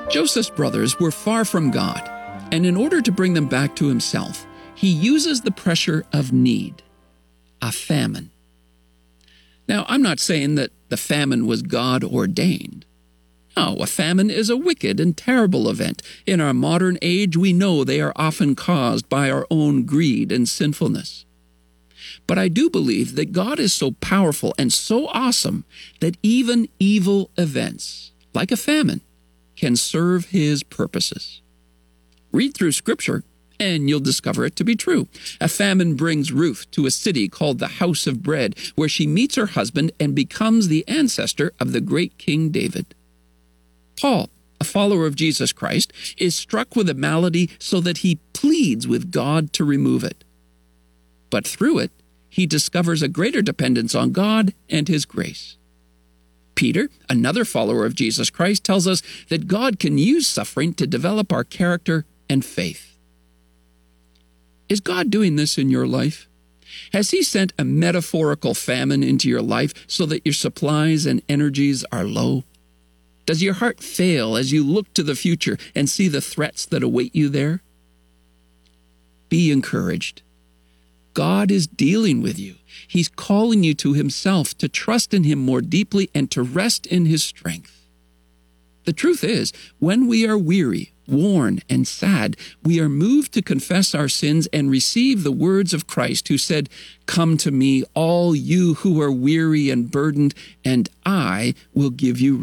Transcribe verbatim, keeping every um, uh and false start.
Joseph's brothers were far from God, and in order to bring them back to himself, he uses the pressure of need, a famine. Now, I'm not saying that the famine was God ordained. No, a famine is a wicked and terrible event. In our modern age, we know they are often caused by our own greed and sinfulness. But I do believe that God is so powerful and so awesome that even evil events, like a famine, can serve his purposes. Read through Scripture, and you'll discover it to be true. A famine brings Ruth to a city called the House of Bread, where she meets her husband and becomes the ancestor of the great King David. Paul, a follower of Jesus Christ, is struck with a malady so that he pleads with God to remove it. But through it, he discovers a greater dependence on God and his grace. Peter, another follower of Jesus Christ, tells us that God can use suffering to develop our character and faith. Is God doing this in your life? Has he sent a metaphorical famine into your life so that your supplies and energies are low? Does your heart fail as you look to the future and see the threats that await you there? Be encouraged. God is dealing with you. He's calling you to himself, to trust in him more deeply and to rest in his strength. The truth is, when we are weary, worn, and sad, we are moved to confess our sins and receive the words of Christ, who said, "Come to me, all you who are weary and burdened, and I will give you rest."